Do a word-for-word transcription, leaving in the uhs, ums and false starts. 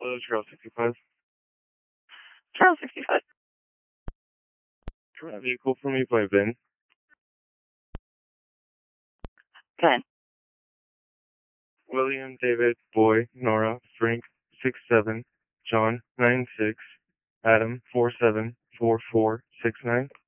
Hello, Charles sixty-five. Charles sixty-five. Current vehicle for me by Ben. Go ahead. William, David, Boy, Nora, Frank, six seven, John, nine six, Adam, four seven, four four, six nine.